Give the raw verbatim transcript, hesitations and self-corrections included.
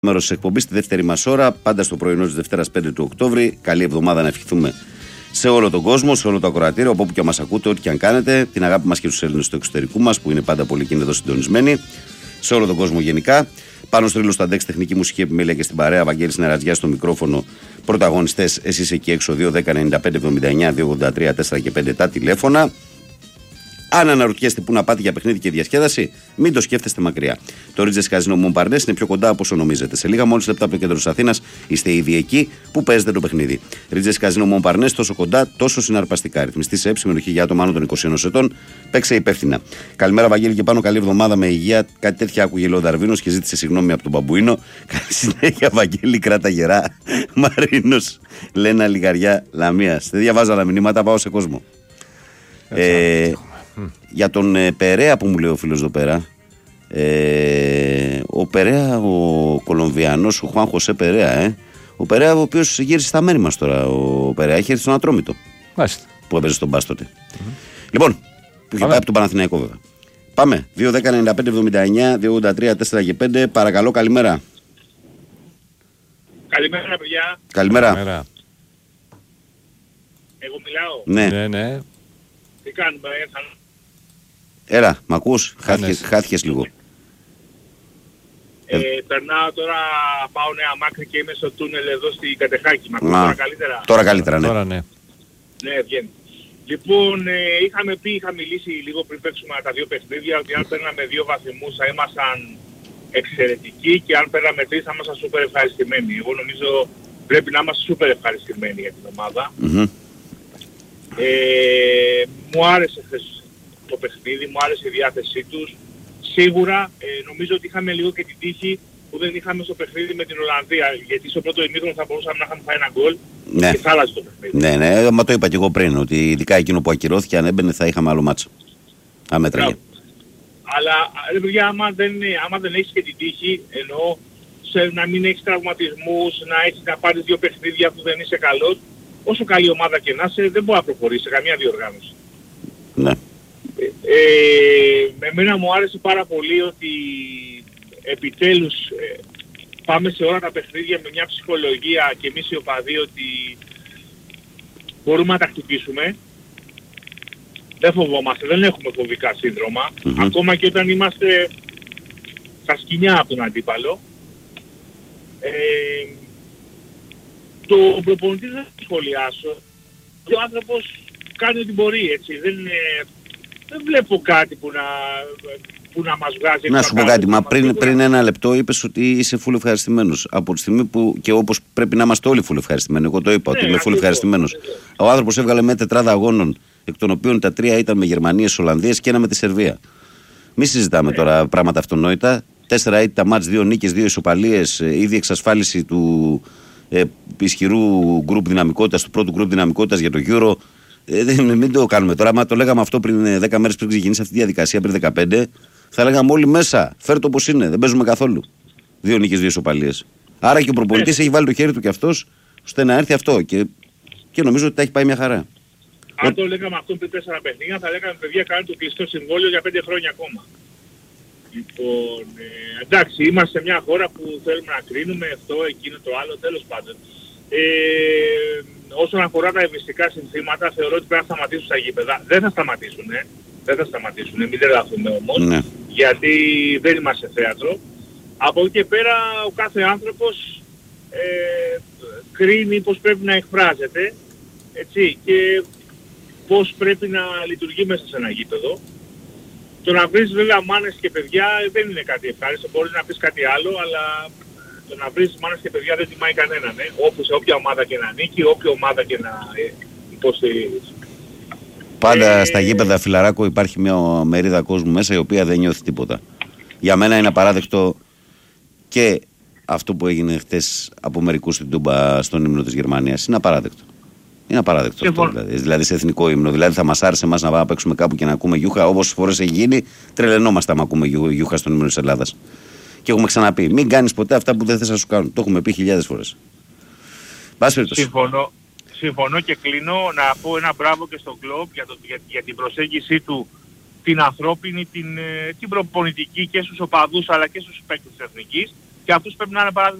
Μέρος της εκπομπής στη δεύτερη μας ώρα, πάντα στο πρωινό της Δευτέρας πέντε του Οκτώβρη. Καλή εβδομάδα να ευχηθούμε σε όλο τον κόσμο, σε όλο το ακροατήριο, από όπου και μας ακούτε, ό,τι και αν κάνετε. Την αγάπη μας και στους Έλληνες του εξωτερικού μας, που είναι πάντα πολύ εκείνοι εδώ συντονισμένοι. Σε όλο τον κόσμο γενικά. Πάνω στο ρίλο, στο αντέξι, τεχνική μουσική επιμέλεια και στην παρέα. Βαγγέλης Νερατζιάς στο μικρόφωνο. Πρωταγωνιστές, εσείς εκεί έξω, δύο δέκα ενενήντα πέντε εβδομήντα εννιά δύο ογδόντα τρία τέσσερα και πέντε τα τηλέφωνα. Αν αναρωτιέστε πού να πάτε για παιχνίδι και διασκέδαση, μην το σκέφτεστε μακριά. Το Ρίτζες Καζίνο Μομπαρνές είναι πιο κοντά από όσο νομίζετε. Σε λίγα μόλις λεπτά από το κέντρο της Αθήνας είστε ήδη εκεί που παίζετε το παιχνίδι. Ρίτζες Καζίνο Μομπαρνές, τόσο κοντά, τόσο συναρπαστικά. Ρυθμιστή σε έψη, συμμετοχή για άτομα άνω των είκοσι ενός ετών. Παίξε υπεύθυνα. Καλημέρα, Βαγγέλη, και πάνω. Καλή εβδομάδα με υγεία. Κάτι τέτοια άκουγε ο Δαρβίνος και ζήτησε συγγνώμη από τον Μπαμπουίνο. Καλή συνέχεια, Βαγγέλη, κράτα γερά. Μαρίνος, Λένα Λιγαριά Λαμίας. Δεν διαβάζω άλλα μηνύματα, πάω σε κόσμο. Ε, για τον ε, Περέα που μου λέει ο φίλος εδώ πέρα, ε, ο Περέα, ο Κολομβιανός, ο Χουάν Χωσέ Περέα, ε, ο Περέα, ο οποίος γύρισε στα μέρη μας τώρα, ο Περέα, έχει έρθει στον Ατρόμητο. Μάλιστα. Που έπαιζε στον Μπάς τότε. Mm-hmm. Λοιπόν, που είχε πάει από τον Παναθηναϊκό βέβαια. Πάμε, δύο δέκα ενενήντα πέντε εβδομήντα εννιά δύο ογδόντα τρία τέσσερα και πέντε, παρακαλώ, καλημέρα. Καλημέρα, παιδιά. Καλημέρα. Καλημέρα. Εγώ μιλάω. Ναι. Ναι, ναι. Τι κάνουμε, έρθαν. Έλα, μ' ακούς, χάθηκες, χάθηκες λίγο. Ε, ε, περνάω τώρα, πάω νέα μάκρη και είμαι στο τούνελ εδώ στη Κατεχάκη. Μ' ακούς τώρα καλύτερα? Τώρα καλύτερα, ναι. Τώρα, ναι. Ναι, βγαίνει. Λοιπόν, ε, είχαμε πει, είχα μιλήσει λίγο πριν παίξουμε τα δύο παιχνίδια, ότι αν παίρναμε δύο βαθμούς θα ήμασταν εξαιρετικοί και αν παίρναμε τρεις θα ήμασταν σούπερ ευχαριστημένοι. Εγώ νομίζω πρέπει να είμαστε σούπερ ευχαριστημένοι για την ομάδα. Mm-hmm. Ε, μου άρεσε το παιχνίδι, μου άρεσε η διάθεσή τους. Σίγουρα ε, νομίζω ότι είχαμε λίγο και την τύχη που δεν είχαμε στο παιχνίδι με την Ολλανδία. Γιατί στο πρώτο ημίχρονο θα μπορούσαμε να είχαμε φάει ένα γκολ, ναι, και θα άλλαζε το παιχνίδι. Ναι, ναι, μα το είπα και εγώ πριν, ότι ειδικά εκείνο που ακυρώθηκε, αν έμπαινε θα είχαμε άλλο μάτσο. Αμέτραγε. Αλλά ρε παιδιά, άμα δεν, άμα δεν έχεις και την τύχη, εννοώ σε, να μην έχεις τραυματισμούς, να έχεις να πάρεις δύο παιχνίδια που δεν είσαι καλός, όσο καλή ομάδα και να είσαι, δεν μπορεί να προχωρήσει σε καμία διοργάνωση. Ναι. Ε, με μένα μου άρεσε πάρα πολύ ότι επιτέλους ε, πάμε σε όλα τα παιχνίδια με μια ψυχολογία και εμείς οι οπαδοί ότι μπορούμε να τα χτυπήσουμε. Δεν φοβόμαστε, δεν έχουμε φοβικά σύνδρομα. Mm-hmm. Ακόμα και όταν είμαστε στα σκοινιά από τον αντίπαλο. Ε, το προπονητή δεν θα σχολιάσω. Ο άνθρωπος κάνει ό,τι μπορεί, έτσι. Δεν, ε, δεν βλέπω κάτι που να, που να μας βγάζει. Να σου πω κάτι, μα πριν, πριν ένα λεπτό είπες ότι είσαι φουλ ευχαριστημένος. Από τη στιγμή που και όπως πρέπει να είμαστε όλοι φουλ ευχαριστημένοι. Εγώ το είπα, ναι, ότι είμαι φουλ ευχαριστημένος. Ο άνθρωπος έβγαλε μια τετράδα αγώνων, εκ των οποίων τα τρία ήταν με Γερμανίες, Ολλανδίες και ένα με τη Σερβία. Μη συζητάμε ναι. τώρα πράγματα αυτονόητα. Τέσσερα ήττα μάτς, δύο νίκες, δύο ισοπαλίες, ήδη εξασφάλιση του ε, ισχυρού γκρουπ δυναμικότητας, του πρώτου γκρουπ δυναμικότητας για το Euro. Ε, δεν, μην το κάνουμε τώρα. Μα το λέγαμε αυτό πριν δέκα μέρες πριν ξεκινήσει αυτή τη διαδικασία, πριν δεκαπέντε, θα λέγαμε όλοι μέσα. Φέρ' το όπως είναι. Δεν παίζουμε καθόλου. Δύο νίκες, δύο ισοπαλίες. Άρα και ο προπονητής έχει βάλει το χέρι του κι αυτός ώστε να έρθει αυτό. Και, και νομίζω ότι τα έχει πάει μια χαρά. Αν το λέγαμε αυτό πριν τέσσερα παιχνίδια, θα λέγαμε παιδιά κάνουν το κλειστό συμβόλαιο για πέντε χρόνια ακόμα. Λοιπόν, ε, εντάξει, είμαστε σε μια χώρα που θέλουμε να κρίνουμε αυτό, εκείνο, το άλλο, τέλος πάντων. Ε, όσον αφορά τα ευαισθητικά συνθήματα, θεωρώ ότι πρέπει να σταματήσουν στα γήπεδα. Δεν θα σταματήσουν, ε. Δεν θα σταματήσουν, μην τρελαθούμε όμως, ναι. Γιατί δεν είμαστε θέατρο. Από εκεί και πέρα ο κάθε άνθρωπος ε, κρίνει πώς πρέπει να εκφράζεται, έτσι, και πώς πρέπει να λειτουργεί μέσα σε ένα γήπεδο. Το να βρεις βέβαια μάνες και παιδιά δεν είναι κάτι ευχάριστο, μπορείς να πεις κάτι άλλο, αλλά το να βρεις μάνες και παιδιά δεν τιμάει κανέναν, ε, όπου σε όποια ομάδα και να νίκει, όποια ομάδα και να ε, υποστηρίζεις. Πάντα ε... ε... στα γήπεδα, φιλαράκο, υπάρχει μια μερίδα κόσμου μέσα η οποία δεν νιώθει τίποτα. Για μένα είναι απαράδεκτο και αυτό που έγινε χτες από μερικούς στην Τούμπα στον ύμνο της Γερμανίας. Είναι απαράδεκτο. Είναι απαράδεκτο αυτό, δηλαδή. Δηλαδή σε εθνικό ύμνο. Δηλαδή θα μας άρεσε εμάς να πάμε να παίξουμε κάπου και να ακούμε γιούχα. Όπως φορές έχει γίνει, τρελαινόμαστε να ακούμε γιούχα στον ύμνο της Ελλάδας. Και έχουμε ξαναπεί: μην κάνεις ποτέ αυτά που δεν θες να σου κάνουν. Το έχουμε πει χιλιάδες φορές. Συμφωνώ. Συμφωνώ και κλείνω να πω ένα μπράβο και στον κλοπ για, για, για την προσέγγιση του, την ανθρώπινη, την, την προπονητική και στους οπαδούς αλλά και στους παίκτες της εθνικής. και αυτούς πρέπει να είναι παράδειγμα